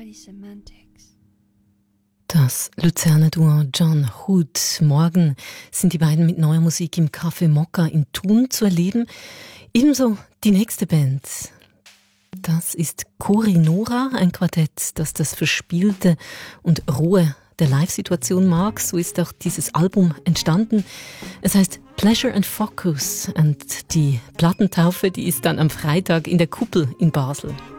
Das Luzerner Duo John Hood. Morgen sind die beiden mit neuer Musik im Café Mokka in Thun zu erleben. Ebenso die nächste Band. Das ist Koh-i-Noora, ein Quartett, das das Verspielte und Rohe der Live-Situation mag. So ist auch dieses Album entstanden. Es heißt Pleasure and Focus und die Plattentaufe, die ist dann am Freitag in der Kuppel in Basel.